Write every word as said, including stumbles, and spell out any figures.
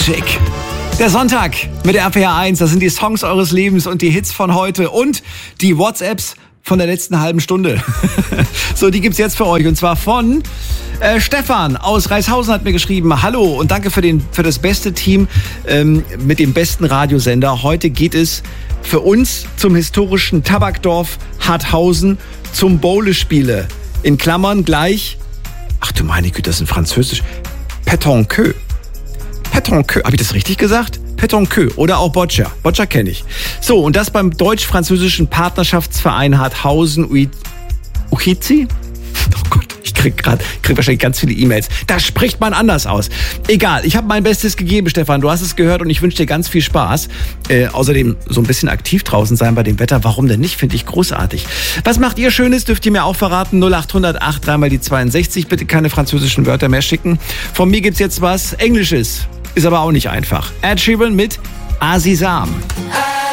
Magic. Der Sonntag mit der R P R eins, das sind die Songs eures Lebens und die Hits von heute und die WhatsApps von der letzten halben Stunde. So, die gibt's jetzt für euch und zwar von äh, Stefan aus Reishausen hat mir geschrieben, hallo und danke für, den, für das beste Team ähm, mit dem besten Radiosender. Heute geht es für uns zum historischen Tabakdorf Harthausen zum Bowlespiele. In Klammern gleich, ach du meine Güte, das ist ein Französisch, Pétanqueux. Pétanqueux, habe ich das richtig gesagt? Pétanqueux oder auch Boccia. Boccia kenne ich. So, und das beim deutsch-französischen Partnerschaftsverein Harthausen Uchizi. Oh Gott, ich krieg gerade, krieg wahrscheinlich ganz viele E-Mails. Da spricht man anders aus. Egal, ich habe mein Bestes gegeben, Stefan. Du hast es gehört und ich wünsche dir ganz viel Spaß. Äh, außerdem so ein bisschen aktiv draußen sein bei dem Wetter. Warum denn nicht? Finde ich großartig. Was macht ihr Schönes? Dürft ihr mir auch verraten. null acht hundert acht, dreimal die zweiundsechzig. Bitte keine französischen Wörter mehr schicken. Von mir gibt's jetzt was Englisches. Ist aber auch nicht einfach. Ed Sheeran mit Azizam.